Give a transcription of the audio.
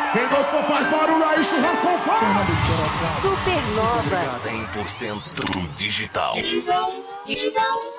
Quem gostou faz barulho aí, churrasco com fogo. Supernova. 100% digital. Digital.